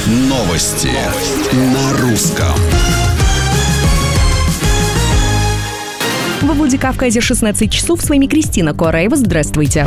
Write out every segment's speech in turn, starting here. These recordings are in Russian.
Новости на русском. Во Владикавказе 16 часов. С вами Кристина Куараева. Здравствуйте.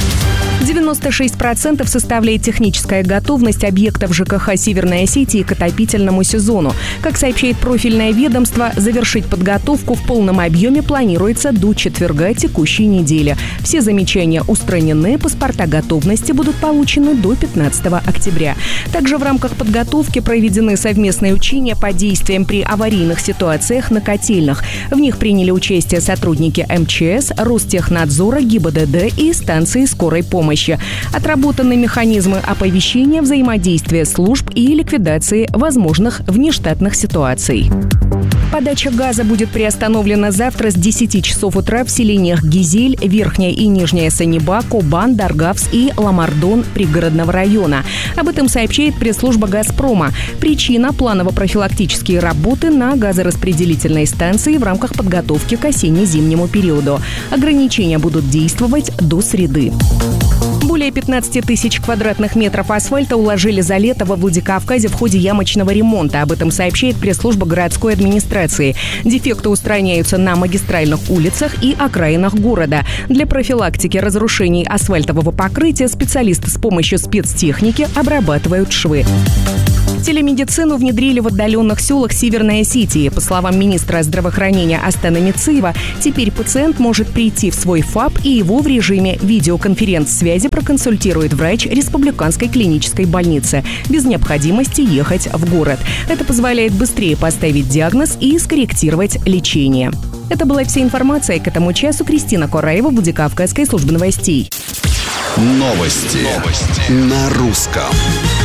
96% составляет техническая готовность объектов ЖКХ Северной Осетии к отопительному сезону. Как сообщает профильное ведомство, завершить подготовку в полном объеме планируется до четверга текущей недели. Все замечания устранены, паспорта готовности будут получены до 15 октября. Также в рамках подготовки проведены совместные учения по действиям при аварийных ситуациях на котельных. В них приняли участие сотрудники МЧС, Ростехнадзора, ГИБДД и станции скорой помощи. Отработаны механизмы оповещения, взаимодействия служб и ликвидации возможных внештатных ситуаций. Подача газа будет приостановлена завтра с 10 часов утра в селениях Гизель, Верхняя и Нижняя Саниба, Кобан, Даргавс и Ламардон пригородного района. Об этом сообщает пресс-служба «Газпрома». Причина – планово-профилактические работы на газораспределительной станции в рамках подготовки к осенне-зимнему периоду. Ограничения будут действовать до среды. Более 15 тысяч квадратных метров асфальта уложили за лето во Владикавказе в ходе ямочного ремонта. Об этом сообщает пресс-служба городской администрации. Дефекты устраняются на магистральных улицах и окраинах города. Для профилактики разрушений асфальтового покрытия специалисты с помощью спецтехники обрабатывают швы. Телемедицину внедрили в отдаленных селах Северной Осетии. По словам министра здравоохранения Астана Мицеева, теперь пациент может прийти в свой ФАП, и его в режиме видеоконференц-связи проконсультирует врач Республиканской клинической больницы, без необходимости ехать в город. Это позволяет быстрее поставить диагноз и скорректировать лечение. Это была вся информация к этому часу. Кристина Куараева, Владикавказская служба новостей. Новости на русском.